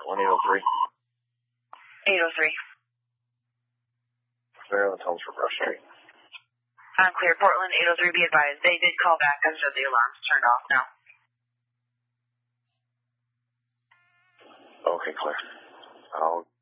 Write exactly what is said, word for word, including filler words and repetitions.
Portland, eight oh three. eight oh three. Maryland, homes for Brush Street. Unclear. Portland, eight oh three, be advised. They did call back after the alarms turned off now. Okay, clear. I'll